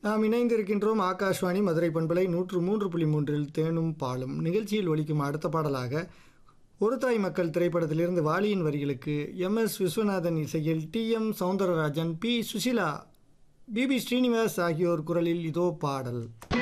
நாம் இணைந்திருக்கின்றோம் ஆகாஷ்வாணி மதுரை பண்பலை 103.3 தேனும் பாலும் நிகழ்ச்சியில் ஒலிக்கும் அடுத்த பாடலாக ஒரு தாய் மக்கள் திரைப்படத்திலிருந்து வாலியின் வரிகளுக்கு எம்.எஸ். விஸ்வநாதன் இசையில் TM. Soundararajan, B. Susheela, BB. Srinivas ஆகியோர் குரலில் இதோ பாடல்.